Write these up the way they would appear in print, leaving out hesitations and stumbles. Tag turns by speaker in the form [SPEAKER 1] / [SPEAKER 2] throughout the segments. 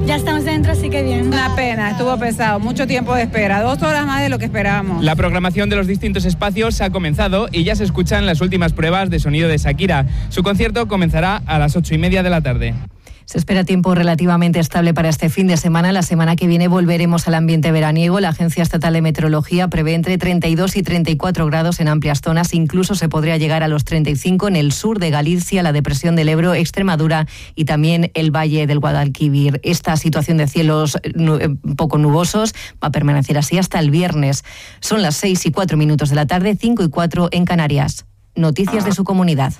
[SPEAKER 1] Ya estamos dentro, así que bien.
[SPEAKER 2] Una pena, estuvo pesado, mucho tiempo de espera, 2 horas más de lo que esperábamos.
[SPEAKER 3] La programación de los distintos espacios ha comenzado y ya se escuchan las últimas pruebas de sonido de Shakira. Su concierto comenzará a las 8:30 de la tarde.
[SPEAKER 4] Se espera tiempo relativamente estable para este fin de semana. La semana que viene volveremos al ambiente veraniego. La Agencia Estatal de Meteorología prevé entre 32 y 34 grados en amplias zonas. Incluso se podría llegar a los 35 en el sur de Galicia, la depresión del Ebro, Extremadura y también el valle del Guadalquivir. Esta situación de cielos poco nubosos va a permanecer así hasta el viernes. Son las 6:04 de la tarde, 5:04 en Canarias. Noticias de su comunidad.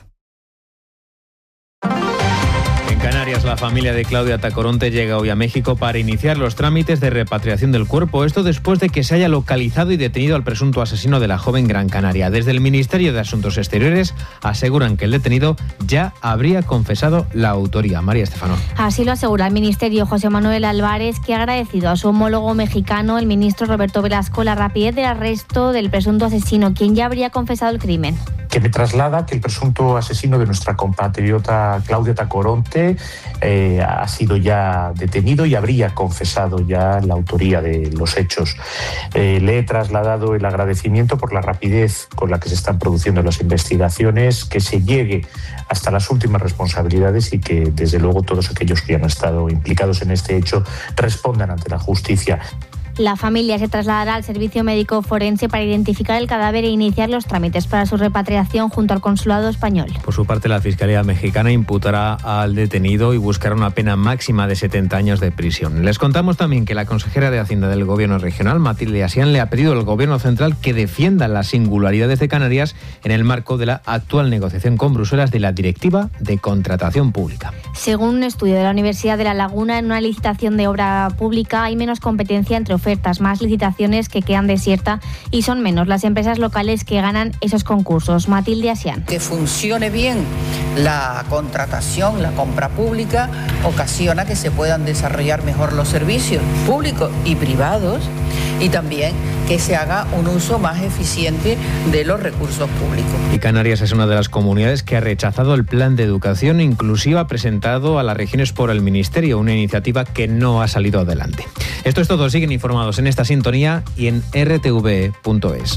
[SPEAKER 5] En Canarias, la familia de Claudia Tacoronte llega hoy a México para iniciar los trámites de repatriación del cuerpo. Esto después de que se haya localizado y detenido al presunto asesino de la joven Gran Canaria. Desde el Ministerio de Asuntos Exteriores aseguran que el detenido ya habría confesado la autoría. María Estefano.
[SPEAKER 6] Así lo asegura el Ministerio. José Manuel Álvarez, que ha agradecido a su homólogo mexicano, el ministro Roberto Velasco, la rapidez del arresto del presunto asesino, quien ya habría confesado el crimen.
[SPEAKER 7] Que me traslada que el presunto asesino de nuestra compatriota Claudia Tacoronte ha sido ya detenido y habría confesado ya la autoría de los hechos. Le he trasladado el agradecimiento por la rapidez con la que se están produciendo las investigaciones, que se llegue hasta las últimas responsabilidades y que, desde luego, todos aquellos que han estado implicados en este hecho respondan ante la justicia.
[SPEAKER 6] La familia se trasladará al servicio médico forense para identificar el cadáver e iniciar los trámites para su repatriación junto al consulado español.
[SPEAKER 5] Por su parte, la Fiscalía Mexicana imputará al detenido y buscará una pena máxima de 70 años de prisión. Les contamos también que la consejera de Hacienda del Gobierno regional, Matilde Asián, le ha pedido al Gobierno central que defienda las singularidades de Canarias en el marco de la actual negociación con Bruselas de la Directiva de Contratación Pública.
[SPEAKER 6] Según un estudio de la Universidad de La Laguna, en una licitación de obra pública hay menos competencia entre ofertas, más licitaciones que quedan desiertas y son menos las empresas locales que ganan esos concursos. Matilde Asián.
[SPEAKER 8] Que funcione bien la contratación, la compra pública, ocasiona que se puedan desarrollar mejor los servicios públicos y privados y también que se haga un uso más eficiente de los recursos públicos.
[SPEAKER 5] Y Canarias es una de las comunidades que ha rechazado el plan de educación inclusiva presentado a las regiones por el Ministerio, una iniciativa que no ha salido adelante. Esto es todo, siguen informados en esta sintonía y en rtv.es.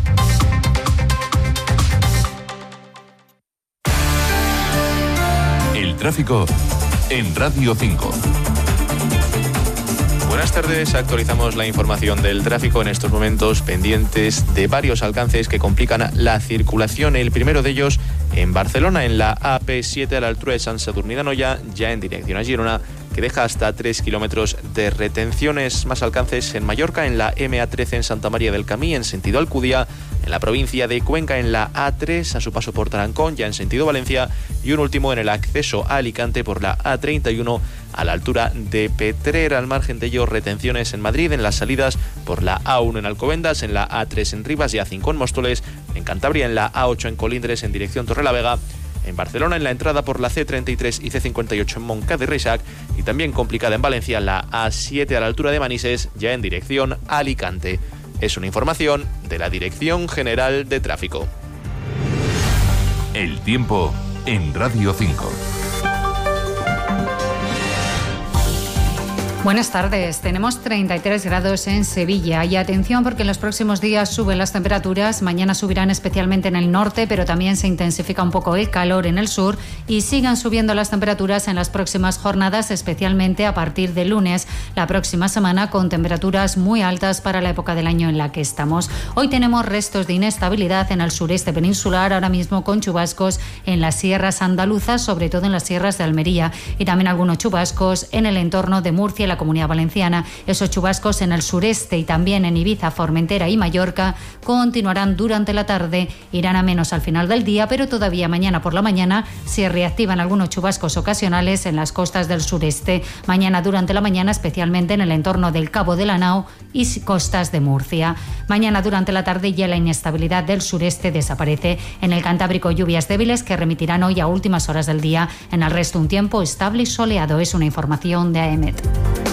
[SPEAKER 9] El tráfico en Radio 5.
[SPEAKER 10] Buenas tardes, actualizamos la información del tráfico en estos momentos pendientes de varios alcances que complican la circulación. El primero de ellos en Barcelona, en la AP7 a la altura de Sant Sadurní d'Anoia, ya en dirección a Girona, que deja hasta 3 kilómetros de retenciones. Más alcances en Mallorca, en la MA13 en Santa María del Camí, en sentido Alcudia, en la provincia de Cuenca, en la A3 a su paso por Tarancón, ya en sentido Valencia, y un último en el acceso a Alicante por la A31 a la altura de Petrer. Al margen de ello, retenciones en Madrid, en las salidas por la A1 en Alcobendas, en la A3 en Rivas y A5 en Móstoles, en Cantabria, en la A8 en Colindres en dirección Torrelavega, en Barcelona en la entrada por la C33 y C58 en Montcada y Reixac, y también complicada en Valencia la A7 a la altura de Manises, ya en dirección Alicante. Es una información de la Dirección General de Tráfico.
[SPEAKER 9] El tiempo en Radio 5.
[SPEAKER 11] Buenas tardes. Tenemos 33 grados en Sevilla y atención porque en los próximos días suben las temperaturas. Mañana subirán especialmente en el norte, pero también se intensifica un poco el calor en el sur y sigan subiendo las temperaturas en las próximas jornadas, especialmente a partir de lunes, la próxima semana, con temperaturas muy altas para la época del año en la que estamos. Hoy tenemos restos de inestabilidad en el sureste peninsular, ahora mismo con chubascos en las sierras andaluzas, sobre todo en las sierras de Almería, y también algunos chubascos en el entorno de Murcia y la Comunidad Valenciana. Esos chubascos en el sureste y también en Ibiza, Formentera y Mallorca continuarán durante la tarde, irán a menos al final del día, pero todavía mañana por la mañana se reactivan algunos chubascos ocasionales en las costas del sureste. Mañana durante la mañana, especialmente en el entorno del Cabo de la Nao y costas de Murcia. Mañana durante la tarde ya la inestabilidad del sureste desaparece. En el Cantábrico, lluvias débiles que remitirán hoy a últimas horas del día. En el resto, un tiempo estable y soleado. Es una información de AEMET.